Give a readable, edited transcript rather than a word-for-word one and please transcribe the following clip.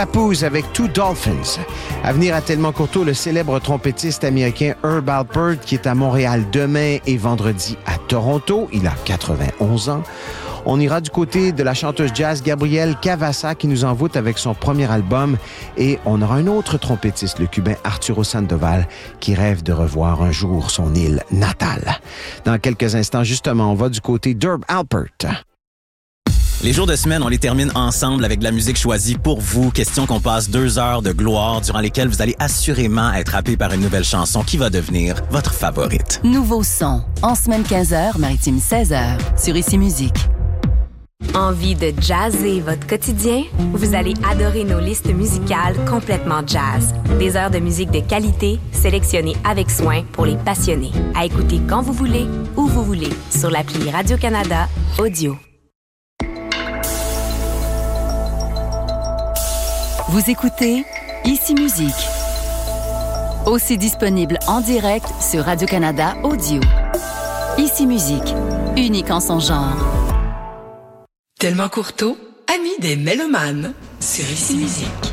Papoose avec Two Dolphins. À venir à Tellement Courteau, le célèbre trompettiste américain Herb Alpert qui est à Montréal demain et vendredi à Toronto. Il a 91 ans. On ira du côté de la chanteuse jazz Gabrielle Cavassa qui nous envoûte avec son premier album. Et on aura un autre trompettiste, le Cubain Arturo Sandoval, qui rêve de revoir un jour son île natale. Dans quelques instants, justement, on va du côté d'Herb Alpert. Les jours de semaine, on les termine ensemble avec de la musique choisie pour vous. Question qu'on passe 2 heures de gloire durant lesquelles vous allez assurément être happé par une nouvelle chanson qui va devenir votre favorite. Nouveau son, en semaine 15h, maritime 16h, sur Ici Musique. Envie de jazzer votre quotidien? Vous allez adorer nos listes musicales complètement jazz. Des heures de musique de qualité, sélectionnées avec soin pour les passionnés. À écouter quand vous voulez, où vous voulez, sur l'appli Radio-Canada Audio. Vous écoutez Ici Musique. Aussi disponible en direct sur Radio-Canada Audio. Ici Musique, unique en son genre. Tellement Courteau, ami des mélomanes, sur Ici Musique.